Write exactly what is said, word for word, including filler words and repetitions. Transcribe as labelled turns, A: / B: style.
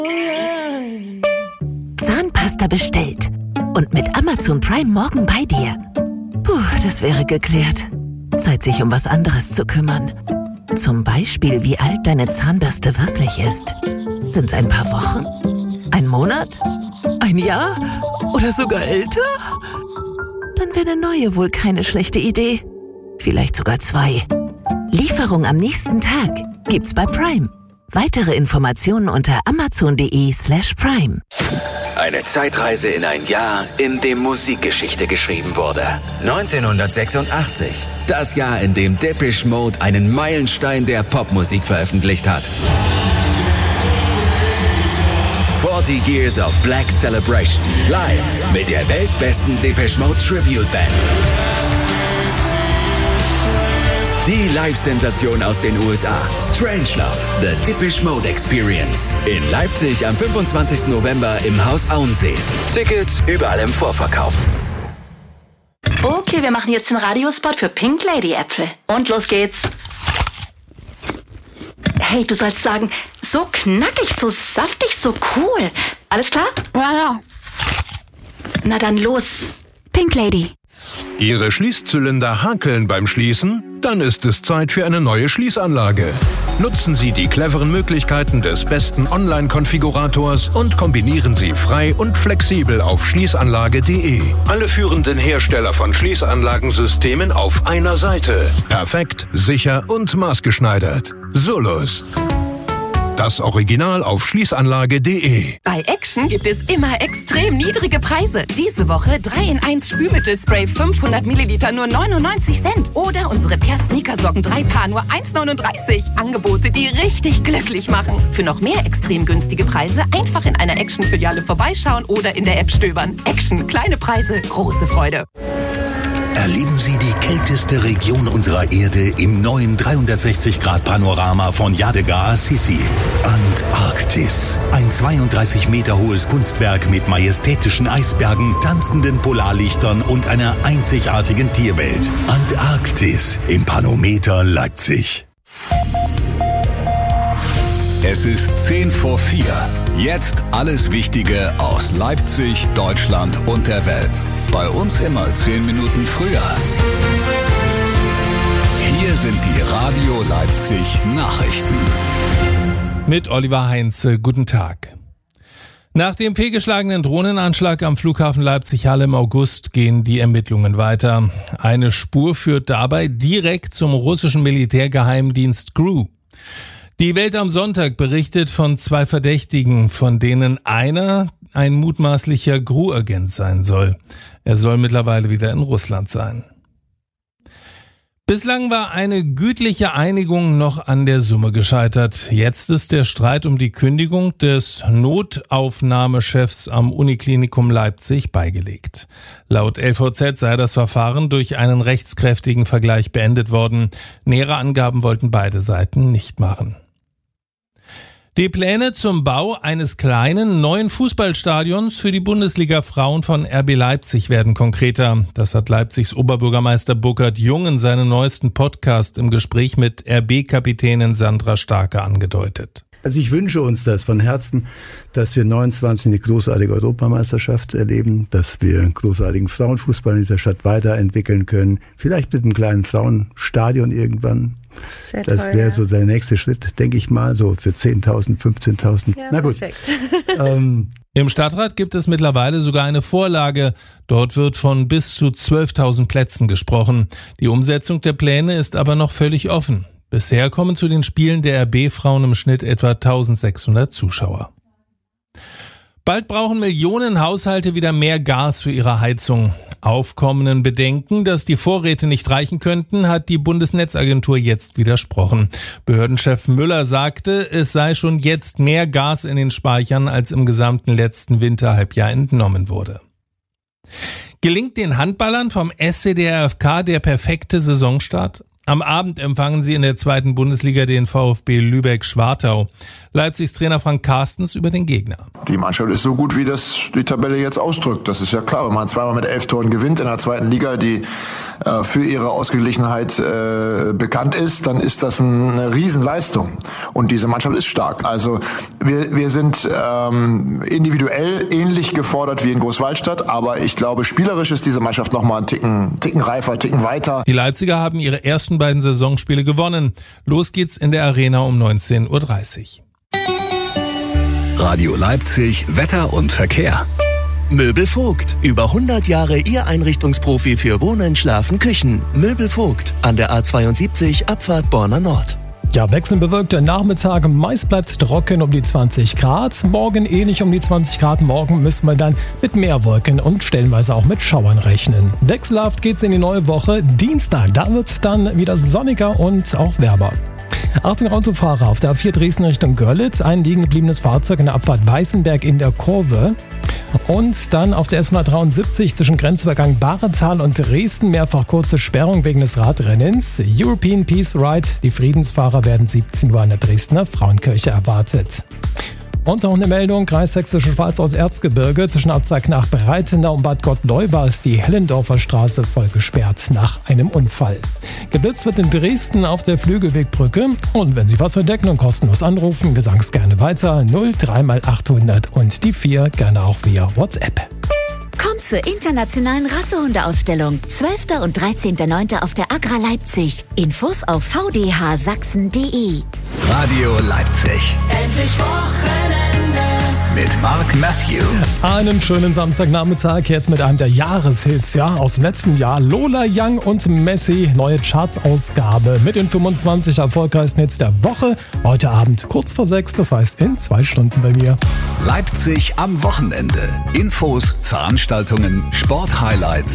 A: Zahnpasta bestellt. Und mit Amazon Prime morgen bei dir. Puh, das wäre geklärt. Zeit, sich um was anderes zu kümmern. Zum Beispiel, wie alt deine Zahnbürste wirklich ist. Sind's ein paar Wochen? Ein Monat? Ein Jahr? Oder sogar älter? Dann wäre eine neue wohl keine schlechte Idee. Vielleicht sogar zwei. Lieferung am nächsten Tag gibt's bei Prime. Weitere Informationen unter amazon.de slash Prime.
B: Eine Zeitreise in ein Jahr, in dem Musikgeschichte geschrieben wurde. neunzehnhundertsechsundachtzig. Das Jahr, in dem Depeche Mode einen Meilenstein der Popmusik veröffentlicht hat. forty Years of Black Celebration. Live mit der weltbesten Depeche Mode Tribute Band. Die Live-Sensation aus den U S A. Strangelove, The Depeche Mode Experience. In Leipzig am fünfundzwanzigsten November im Haus Auensee. Tickets überall im Vorverkauf.
C: Okay, wir machen jetzt den Radiospot für Pink Lady Äpfel. Und los geht's. Hey, du sollst sagen, so knackig, so saftig, so cool. Alles klar?
D: Ja, ja.
C: Na dann los.
D: Pink Lady.
E: Ihre Schließzylinder hakeln beim Schließen? Dann ist es Zeit für eine neue Schließanlage. Nutzen Sie die cleveren Möglichkeiten des besten Online-Konfigurators und kombinieren Sie frei und flexibel auf schließanlage punkt de. Alle führenden Hersteller von Schließanlagensystemen auf einer Seite. Perfekt, sicher und maßgeschneidert. Solus. Das Original auf schließanlage punkt de.
F: Bei Action gibt es immer extrem niedrige Preise. Diese Woche drei in eins Spülmittelspray fünfhundert Milliliter nur neunundneunzig Cent. Oder unsere Peer Sneakersocken drei Paar nur eins neununddreißig. Angebote, die richtig glücklich machen. Für noch mehr extrem günstige Preise einfach in einer Action-Filiale vorbeischauen oder in der App stöbern. Action, kleine Preise, große Freude.
G: Erleben Sie die kälteste Region unserer Erde im neuen dreihundertsechzig Grad Panorama von Yadigar Assisi. Antarktis. Ein zweiunddreißig Meter hohes Kunstwerk mit majestätischen Eisbergen, tanzenden Polarlichtern und einer einzigartigen Tierwelt. Antarktis im Panometer Leipzig.
H: Es ist zehn vor vier. Jetzt alles Wichtige aus Leipzig, Deutschland und der Welt. Bei uns immer zehn Minuten früher. Hier sind die Radio Leipzig Nachrichten.
I: Mit Oliver Heinze, guten Tag. Nach dem fehlgeschlagenen Drohnenanschlag am Flughafen Leipzig-Halle im August gehen die Ermittlungen weiter. Eine Spur führt dabei direkt zum russischen Militärgeheimdienst G R U. Die Welt am Sonntag berichtet von zwei Verdächtigen, von denen einer ein mutmaßlicher G R U-Agent sein soll. Er soll mittlerweile wieder in Russland sein. Bislang war eine gütliche Einigung noch an der Summe gescheitert. Jetzt ist der Streit um die Kündigung des Notaufnahmechefs am Uniklinikum Leipzig beigelegt. Laut L V Z sei das Verfahren durch einen rechtskräftigen Vergleich beendet worden. Nähere Angaben wollten beide Seiten nicht machen. Die Pläne zum Bau eines kleinen neuen Fußballstadions für die Bundesliga-Frauen von R B Leipzig werden konkreter. Das hat Leipzigs Oberbürgermeister Burkhard Jung in seinem neuesten Podcast im Gespräch mit R B-Kapitänin Sandra Starke angedeutet.
J: Also ich wünsche uns das von Herzen, dass wir neunundzwanzig eine großartige Europameisterschaft erleben, dass wir großartigen Frauenfußball in dieser Stadt weiterentwickeln können. Vielleicht mit einem kleinen Frauenstadion irgendwann. Das, das wäre ja so der nächste Schritt, denke ich mal, so für zehntausend, fünfzehntausend.
K: Ja,
J: na gut.
I: ähm. Im Stadtrat gibt es mittlerweile sogar eine Vorlage. Dort wird von bis zu zwölftausend Plätzen gesprochen. Die Umsetzung der Pläne ist aber noch völlig offen. Bisher kommen zu den Spielen der R B-Frauen im Schnitt etwa eintausendsechshundert Zuschauer. Bald brauchen Millionen Haushalte wieder mehr Gas für ihre Heizung. Aufkommenden Bedenken, dass die Vorräte nicht reichen könnten, hat die Bundesnetzagentur jetzt widersprochen. Behördenchef Müller sagte, es sei schon jetzt mehr Gas in den Speichern, als im gesamten letzten Winterhalbjahr entnommen wurde. Gelingt den Handballern vom S C D R F K der perfekte Saisonstart? Am Abend empfangen sie in der zweiten Bundesliga den VfB Lübeck-Schwartau. Leipzigs Trainer Frank Carstens über den Gegner.
D: Die Mannschaft ist so gut, wie das die Tabelle jetzt ausdrückt. Das ist ja klar, wenn man zweimal mit elf Toren gewinnt in der zweiten Liga, die äh, für ihre Ausgeglichenheit äh, bekannt ist, dann ist das eine Riesenleistung. Und diese Mannschaft ist stark. Also wir, wir sind ähm, individuell ähnlich gefordert wie in Großwallstadt, aber ich glaube, spielerisch ist diese Mannschaft noch mal einen Ticken, Ticken reifer, einen Ticken weiter.
I: Die Leipziger haben ihre ersten beiden Saisonspiele gewonnen. Los geht's in der Arena um neunzehn Uhr dreißig.
H: Radio Leipzig, Wetter und Verkehr.
K: Möbel Vogt. Über hundert Jahre Ihr Einrichtungsprofi für Wohnen, Schlafen, Küchen. Möbel Vogt. An der A zweiundsiebzig, Abfahrt Borna Nord.
L: Ja, wechselnd bewölkter Nachmittag, meist bleibt trocken um die zwanzig Grad. Morgen ähnlich um die zwanzig Grad. Morgen müssen wir dann mit mehr Wolken und stellenweise auch mit Schauern rechnen. Wechselhaft geht's in die neue Woche. Dienstag, da wird dann wieder sonniger und auch wärmer. Achtung Autofahrer auf der A vier Dresden Richtung Görlitz. Ein liegen gebliebenes Fahrzeug in der Abfahrt Weißenberg in der Kurve. Und dann auf der S hundertdreiundsiebzig zwischen Grenzübergang Bahretal und Dresden mehrfach kurze Sperrung wegen des Radrennens. European Peace Ride. Die Friedensfahrer werden siebzehn Uhr an der Dresdner Frauenkirche erwartet. Und auch eine Meldung, Kreissächsische Schweiz aus Erzgebirge. Zwischen Abzag nach Breitenau und Bad Gottleuba ist die Hellendorfer Straße voll gesperrt nach einem Unfall. Geblitzt wird in Dresden auf der Flügelwegbrücke. Und wenn Sie was entdecken und kostenlos anrufen, Gesangs gerne weiter null drei mal achthundert und die vier gerne auch via WhatsApp.
M: Kommt zur internationalen Rassehundeausstellung. zwölfter und dreizehnter neunter auf der Agra Leipzig. Infos auf v d h sachsen punkt d e.
H: Radio Leipzig.
N: Endlich Wochenende.
H: Mit Mark Matthew.
L: Einen schönen Samstagnachmittag jetzt mit einem der Jahreshits, ja, aus dem letzten Jahr. Lola Young und Messi, neue Charts-Ausgabe mit den fünfundzwanzig erfolgreichsten Hits der Woche. Heute Abend kurz vor sechs, das heißt in zwei Stunden bei mir.
H: Leipzig am Wochenende. Infos, Veranstaltungen, Sporthighlights